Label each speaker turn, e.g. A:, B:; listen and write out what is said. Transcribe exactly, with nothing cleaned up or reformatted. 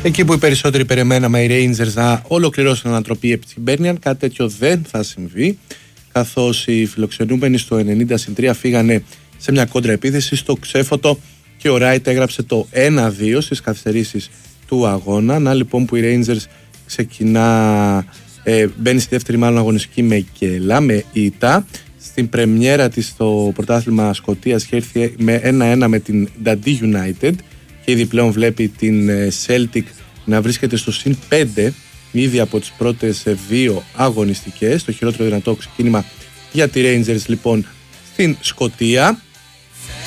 A: Εκεί που οι περισσότεροι περιμέναμε οι Rangers να ολοκληρώσουν ανατροπή επί Hibernian, κάτι τέτοιο δεν θα συμβεί, καθώς οι φιλοξενούμενοι στο ενενήντα συν τρία φύγανε σε μια κόντρα επίθεση στο ξέφωτο και ο Wright έγραψε το ένα δύο στις καθυστερήσεις του αγώνα. Να λοιπόν που οι Rangers ξεκινά, ε, μπαίνει στη δεύτερη μάλλον αγωνιστική με κέλα, με ήττα. Στην πρεμιέρα της στο πρωτάθλημα Σκωτίας είχε έρθει με ένα ένα με την Dundee United και ήδη πλέον βλέπει την Celtic να βρίσκεται στο συν πέντε ήδη από τις πρώτες δύο αγωνιστικές. Το χειρότερο δυνατό ξεκίνημα για τη Rangers λοιπόν στην Σκωτία.